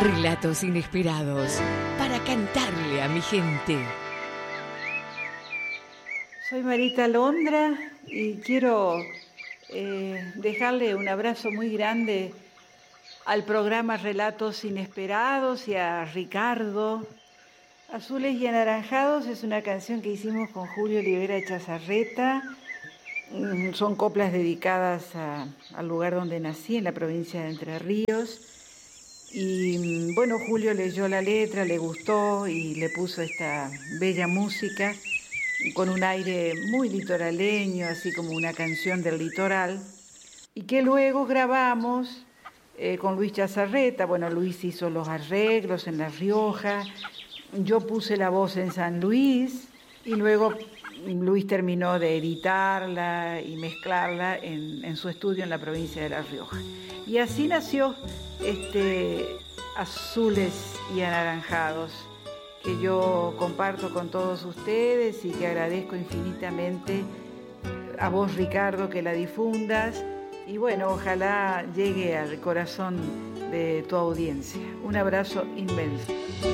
Relatos inesperados para cantarle a mi gente. Soy Marita Londra y quiero dejarle un abrazo muy grande al programa Relatos Inesperados y a Ricardo. Azules y Anaranjados es una canción que hicimos con Julio Olivera Chazarreta. Son coplas dedicadas al lugar donde nací, en la provincia de Entre Ríos. Y bueno, Julio leyó la letra, le gustó y le puso esta bella música con un aire muy litoraleño, así como una canción del litoral, y que luego grabamos con Luis Chazarreta. Bueno, Luis hizo los arreglos en La Rioja, yo puse la voz en San Luis y luego Luis terminó de editarla y mezclarla en su estudio en la provincia de La Rioja. Y así nació Azules y Anaranjados, que yo comparto con todos ustedes y que agradezco infinitamente a vos, Ricardo, que la difundas. Y bueno, ojalá llegue al corazón de tu audiencia. Un abrazo inmenso.